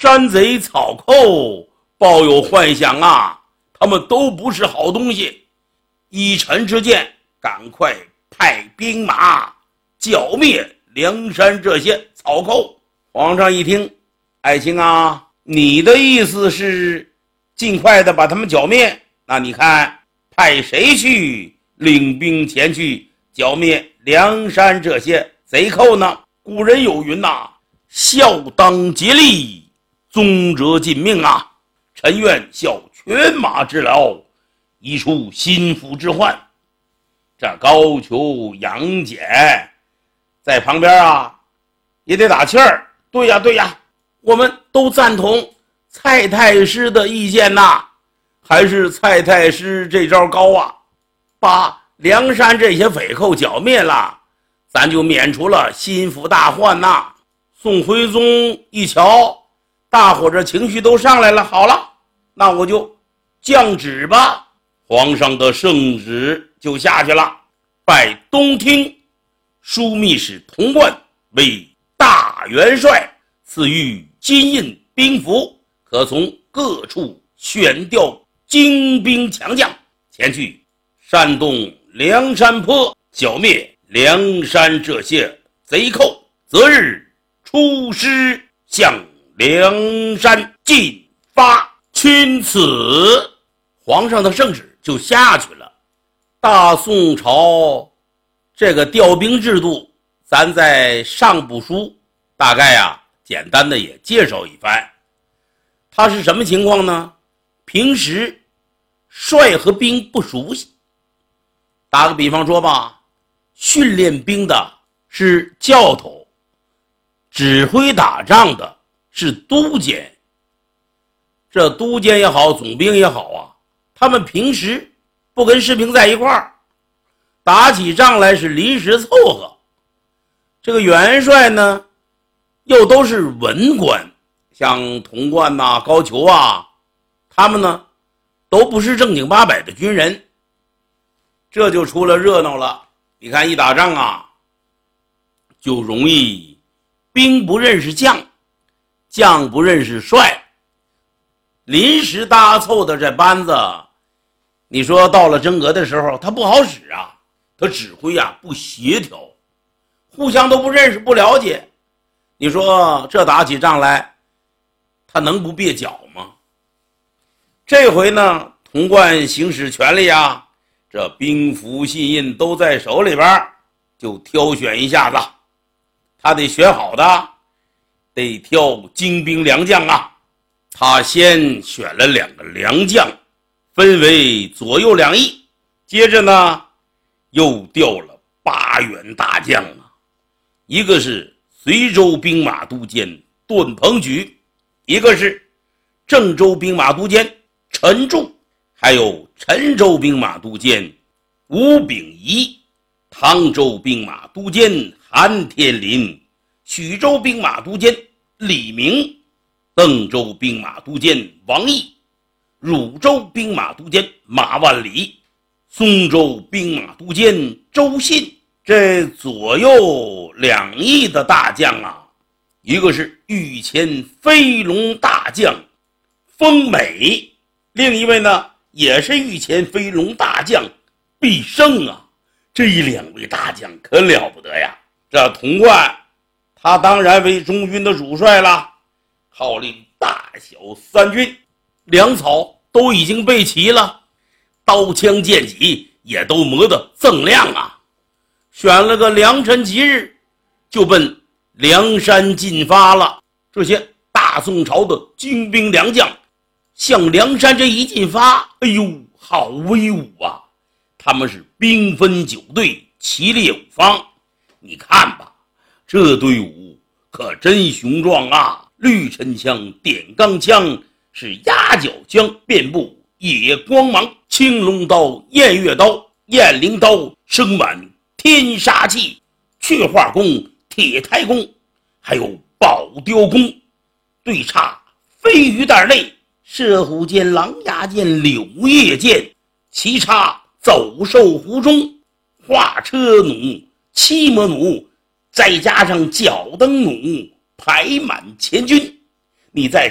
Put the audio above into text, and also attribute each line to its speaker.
Speaker 1: 山贼草寇抱有幻想啊，他们都不是好东西。依臣之见，赶快派兵马剿灭梁山这些草寇。皇上一听，爱卿啊，你的意思是尽快的把他们剿灭？那你看派谁去领兵前去剿灭梁山这些贼寇呢？古人有云呐，孝当竭力，忠则尽命啊。臣愿效犬马之劳，以除心腹之患。这高俅、杨戬在旁边啊，也得打气儿。对呀对呀，我们都赞同蔡太师的意见呐，还是蔡太师这招高啊，把梁山这些匪寇剿灭了，咱就免除了心腹大患呐。宋徽宗一瞧，大伙这情绪都上来了，好了，那我就降旨吧。皇上的圣旨就下去了，拜东厅枢密使童贯为大元帅，赐予金印兵符，可从各处选调精兵强将，前去煽动梁山坡，剿灭梁山这些贼寇，择日出师向梁山进发。钦此，皇上的圣旨就下去了。大宋朝这个调兵制度，咱在上部书大概简单的也介绍一番。它是什么情况呢？平时帅和兵不熟悉，打个比方说吧，训练兵的是教头，指挥打仗的是督监。这督监也好，总兵也好啊，他们平时不跟士兵在一块儿，打起仗来是临时凑合。这个元帅呢，又都是文官，像童贯呐、高俅啊，他们呢都不是正经八百的军人，这就出了热闹了。你看一打仗啊，就容易兵不认识将，将不认识帅，临时搭凑的这班子，你说到了真格的时候他不好使啊，他指挥不协调，互相都不认识不了解，你说这打起仗来他能不蹩脚吗？这回呢，童贯行使权力这兵符信印都在手里边，就挑选一下子，他得选好的，得挑精兵良将啊。他先选了2个良将，分为左右2翼，接着呢又调了8员大将一个是随州兵马都监段鹏举，一个是郑州兵马都监陈柱，还有陈州兵马都监吴秉仪，唐州兵马都监韩天林，徐州兵马都监李明，邓州兵马都监王毅，汝州兵马都监马万里，松州兵马都监周信。这左右2翼的大将一个是御前飞龙大将封美，另一位呢也是御前飞龙大将毕胜这2位大将可了不得呀。这童贯他当然为中军的主帅了，号令大小3军，粮草都已经备齐了，刀枪剑戟也都磨得锃亮选了个良辰吉日，就奔梁山进发了。这些大宋朝的精兵良将向梁山这一进发，哎呦，好威武啊！他们是兵分9队，齐列5方。你看吧，这队伍可真雄壮绿砧枪、点钢枪，是压脚枪，遍布野光芒，青龙刀、偃月刀、雁翎刀，生满天杀气，雀化弓、铁胎弓，还有宝雕弓，对插飞鱼蛋类、射虎剑、狼牙剑、柳叶剑，齐插走兽湖中、画车弩、骑马弩，再加上脚蹬弩，排满前军。你再